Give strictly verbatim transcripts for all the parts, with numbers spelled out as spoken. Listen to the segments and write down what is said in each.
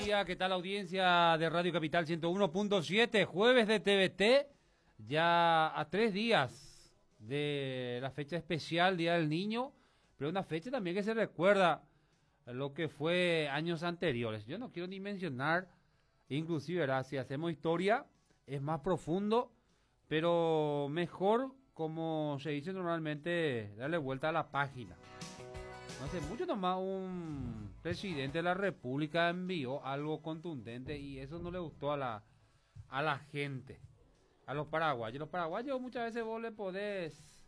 día, ¿qué tal audiencia de Radio Capital ciento uno punto siete? Jueves de T V T, ya a tres días de la fecha especial, Día del Niño, pero una fecha también que se recuerda lo que fue años anteriores. Yo no quiero ni mencionar, inclusive, ¿verdad? Si hacemos historia, es más profundo, pero mejor, como se dice normalmente, darle vuelta a la página. No hace mucho nomás un presidente de la República envió algo contundente y eso no le gustó a la a la gente, a los paraguayos. Los paraguayos muchas veces vos le podés,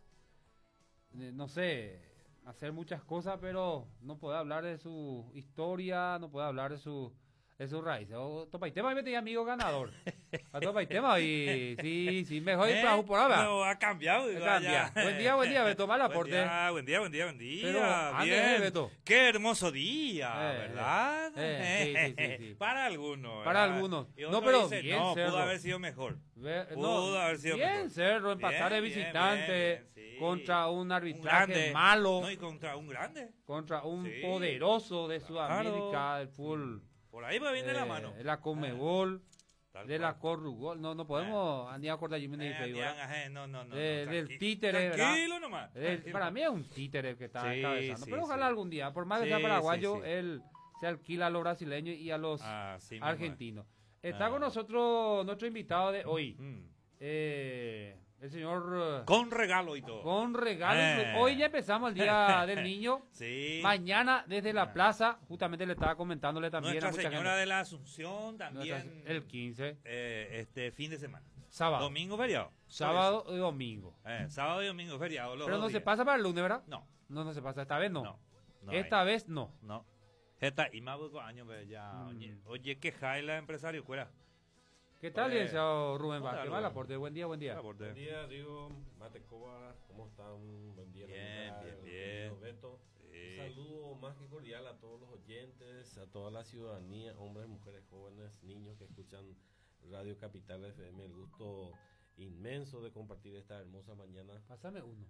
eh, no sé, hacer muchas cosas, pero no podés hablar de su historia, no podés hablar de su de sus raíces. O Topaitema me tenía amigo ganador. A Topaitema y sí, sí, mejor ir para por ahora. No, ha cambiado. Ha cambiado. Buen día, buen día, Beto, mal aporte. Buen día, buen día, buen día, buen día. Pero antes, bien. Beto. Qué hermoso día, Eh, ¿verdad? eh, sí, sí, sí, sí. Para algunos. Para ¿verdad? algunos. Y No, otros pero dicen, bien, no, Cerro. pudo haber sido mejor. Ve- Pudo haber sido bien mejor. Cerro, empatar de Bien, bien, visitante bien, bien, sí. contra un Un arbitraje grande. malo, No, y contra un grande. contra un Sí. poderoso de Sudamérica, Claro. del fútbol, Por ahí me viene eh, la mano. de la Conmebol, Tal de cual. la Corrugol. No, no podemos ni acordar Jimmy Eh, Fey, Adrián, ¿verdad? ajá, no, no, no, De- no, del tranqui- títere, ¿verdad? Tranquilo nomás. El- tranquilo. para mí es un títere el que está Sí, encabezando. sí, Pero ojalá sí. algún día, por más que Sí, sea paraguayo, sí, sí. él se alquila a los brasileños y a los Ah, sí mismo. argentinos. Está Ah. con nosotros nuestro invitado de hoy, Mm. eh, el señor eh, Con regalo y todo. con regalo. Eh. Hoy ya empezamos el Día del Niño. Sí. Mañana desde la plaza, justamente le estaba comentándole también Nuestra a mucha Señora gente. de la Asunción también. Nuestra- el quince, eh, este fin de semana. sábado. Domingo feriado. Sábado y domingo. Eh, sábado y domingo feriado. Los Pero dos no se días. pasa para el lunes, ¿verdad? No, No, no se pasa. Esta vez no. no. no Esta hay. vez no. No. Esta y más buco año, pues, ya. Mm. Oye, oye, que jaila empresario, fuera. ¿Qué tal, Oye, licenciado Rubén ¿cómo Vázquez? tal, Mal Rubén? aporte. Buen día, buen día. Buen día, Rigo, Matecoba, ¿cómo están? Buen día, Bien, Navidad, bien, el bien. querido Beto. Sí. Un saludo más que cordial a todos los oyentes, a toda la ciudadanía, hombres, mujeres, jóvenes, niños que escuchan Radio Capital F M. El gusto inmenso de compartir esta hermosa mañana. Pásame uno.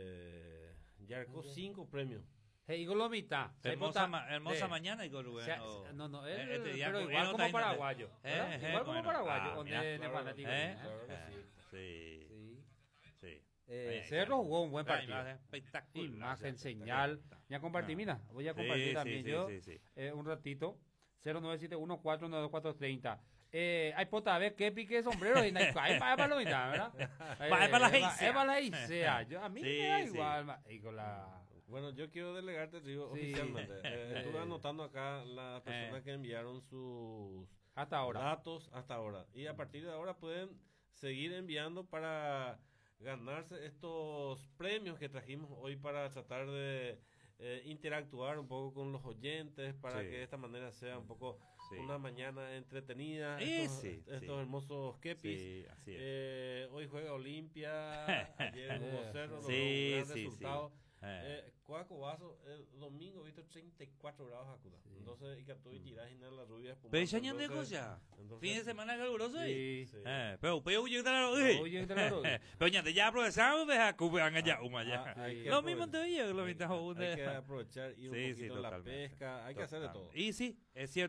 Eh, Yarcó cinco premios. Hey, Golomita. Hermosa, ma- hermosa mañana, Igor Rubén. O sea, o- no, no, eh, él, este día pero con- igual él como está ahí, paraguayo. eh, ¿verdad? eh, Igual como bueno. paraguayo, Ah, donde mira, de claro, fanático. eh, Claro que eh, sí. sí, Sí. sí. Eh, Ahí, Cerro ahí. jugó un buen Ahí, partido. imagen espectacular. Imagen, Sí, señal. espectacular. Ya compartí, Ah. mira, voy a Sí, compartir sí, también sí, yo sí, sí. eh, un ratito. cero nueve siete uno cuatro nueve dos cuatro tres cero. Eh, hay pota, a ver qué pique de sombrero y no hay hay para la mitad, ¿verdad? Pa- para la Eh, Isea. Es para la Isea. Yo- A mí Sí, me da sí. igual. ma- Y con la... Bueno, yo quiero delegarte, Rigo, Sí. oficialmente. Eh, estuve Eh. anotando acá las personas Eh. que enviaron sus Hasta ahora. datos hasta ahora. Y a partir de ahora pueden seguir enviando para ganarse estos premios que trajimos hoy para tratar de eh, interactuar un poco con los oyentes, para Sí. que de esta manera sea un poco Sí. una mañana entretenida. Sí, estos sí, estos sí. hermosos kepis. Sí, así es. Eh, hoy juega Olimpia, ayer hubo Cerro, logró Sí, un gran sí, sí. resultado. Eh. Eh, Coacobazo, el domingo visto treinta y cuatro grados Acuda. Entonces, y Catuy tirás y nada las rubias. Pero ya año de cosa. Fin de semana caluroso ahí. Sí. Sí. Eh, pero pero oye, claro, eh. Oye, claro. Pero ya te ya aprovechamos de a Cuba allá, uma ya. Ah, hay que Lo mismo aprovechar. te oye, lo mismo Hay que aprovechar ir un Sí, sí, poquito en la totalmente. pesca, hay que hacer de todo. Y sí, es cierto.